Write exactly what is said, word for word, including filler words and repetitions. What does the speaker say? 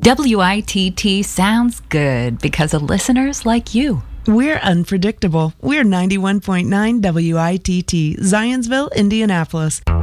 W I T T sounds good because of listeners like you. We're unpredictable. We're ninety-one point nine W I T T, Zionsville, Indianapolis.